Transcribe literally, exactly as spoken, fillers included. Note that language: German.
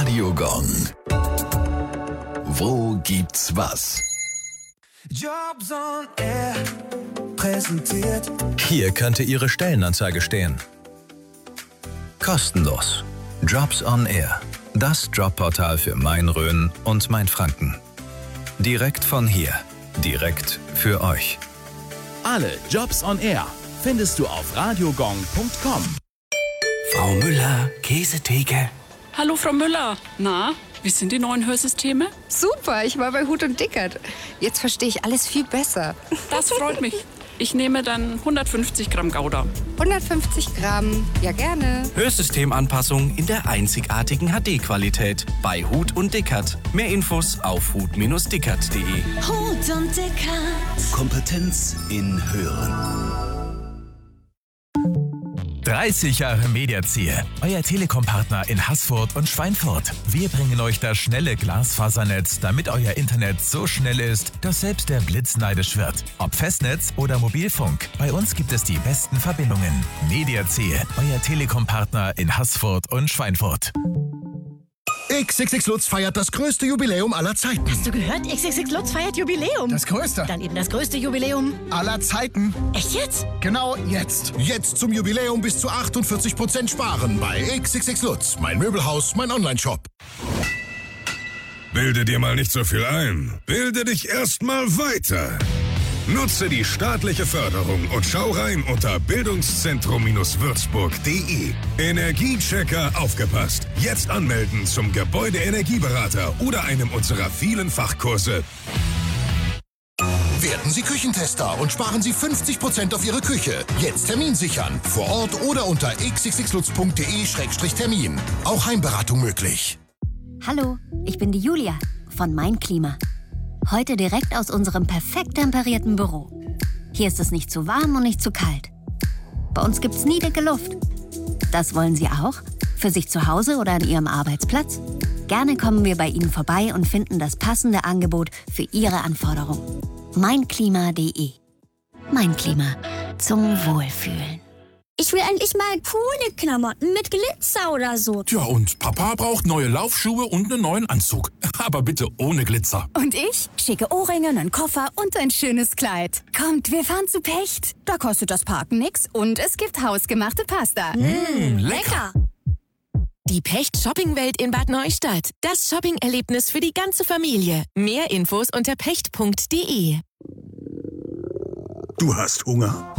Radio Gong. Wo gibt's was? Jobs on Air präsentiert. Hier könnte Ihre Stellenanzeige stehen. Kostenlos. Jobs on Air. Das Jobportal für Main-Rhön und Main-Franken. Direkt von hier. Direkt für euch. Alle Jobs on Air findest du auf radiogong punkt com. Frau Müller, Käsetheke. Hallo Frau Müller. Na, wie sind die neuen Hörsysteme? Super, ich war bei Huth und Dickert. Jetzt verstehe ich alles viel besser. Das freut mich. Ich nehme dann hundertfünfzig Gramm Gouda. hundertfünfzig Gramm, ja gerne. Hörsystemanpassung in der einzigartigen H D-Qualität bei Huth und Dickert. Mehr Infos auf huth dickert punkt de. Huth und Dickert. Kompetenz in Hören. dreißig Jahre Mediazier, euer Telekom-Partner in Haßfurt und Schweinfurt. Wir bringen euch das schnelle Glasfasernetz, damit euer Internet so schnell ist, dass selbst der Blitz neidisch wird. Ob Festnetz oder Mobilfunk, bei uns gibt es die besten Verbindungen. Mediazier, euer Telekom-Partner in Haßfurt und Schweinfurt. X X X Lutz feiert das größte Jubiläum aller Zeiten. Hast du gehört? X X X Lutz feiert Jubiläum. Das größte. Dann eben das größte Jubiläum aller Zeiten. Echt jetzt? Genau jetzt. Jetzt zum Jubiläum bis zu achtundvierzig Prozent sparen bei X X X Lutz. Mein Möbelhaus, mein Online-Shop. Bilde dir mal nicht so viel ein. Bilde dich erst mal weiter. Nutze die staatliche Förderung und schau rein unter bildungszentrum würzburg punkt de. Energiechecker aufgepasst. Jetzt anmelden zum Gebäudeenergieberater oder einem unserer vielen Fachkurse. Werden Sie Küchentester und sparen Sie fünfzig Prozent auf Ihre Küche. Jetzt Termin sichern. Vor Ort oder unter x x x lutz punkt de Schrägstrich Termin. Auch Heimberatung möglich. Hallo, ich bin die Julia von Mein Klima. Heute direkt aus unserem perfekt temperierten Büro. Hier ist es nicht zu warm und nicht zu kalt. Bei uns gibt's nie dicke Luft. Das wollen Sie auch? Für sich zu Hause oder an Ihrem Arbeitsplatz? Gerne kommen wir bei Ihnen vorbei und finden das passende Angebot für Ihre Anforderungen. meinklima punkt de. Mein Klima. Zum Wohlfühlen. Ich will endlich mal coole Klamotten mit Glitzer oder so. Tja, und Papa braucht neue Laufschuhe und einen neuen Anzug. Aber bitte ohne Glitzer. Und ich? Schicke Ohrringe, einen Koffer und ein schönes Kleid. Kommt, wir fahren zu Pecht. Da kostet das Parken nix und es gibt hausgemachte Pasta. Mmh, lecker. Die Pecht Shoppingwelt in Bad Neustadt. Das Shopping-Erlebnis für die ganze Familie. Mehr Infos unter pecht punkt de. Du hast Hunger?